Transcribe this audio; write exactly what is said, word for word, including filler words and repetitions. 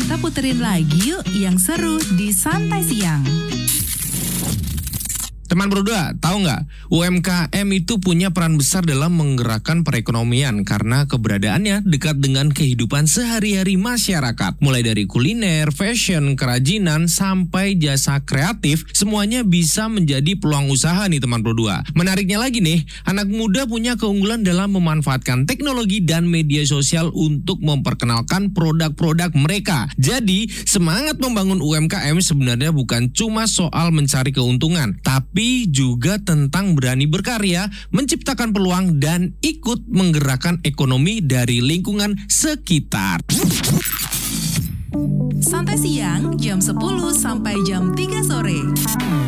Kita puterin lagi yuk yang seru di Santai Siang. Teman berdua, tahu nggak? U M K M itu punya peran besar dalam menggerakkan perekonomian karena keberadaannya dekat dengan kehidupan sehari-hari masyarakat. Mulai dari kuliner, fashion, kerajinan, sampai jasa kreatif, semuanya bisa menjadi peluang usaha nih teman berdua. Menariknya lagi nih, anak muda punya keunggulan dalam memanfaatkan teknologi dan media sosial untuk memperkenalkan produk-produk mereka. Jadi, semangat membangun U M K M sebenarnya bukan cuma soal mencari keuntungan, tapi juga tentang berani berkarya, menciptakan peluang, dan ikut menggerakkan ekonomi dari lingkungan sekitar. Santai Siang jam sepuluh sampai jam tiga sore.